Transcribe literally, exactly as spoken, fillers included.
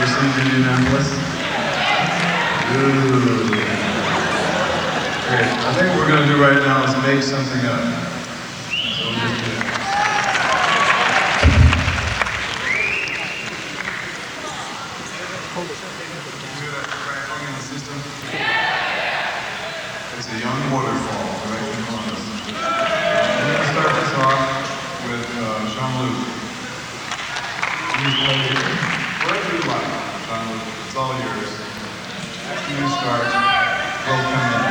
scenes in Indianapolis? Ooh. Great. I think what we're going to do right now is make something up. So we'll just do it. Hear that crackling in the system? It's a young waterfall right in front of us. We're going to start this off with uh, Jean-Luc. You play whatever you like, Jean-Luc. It's all yours. After you start, we'll come in.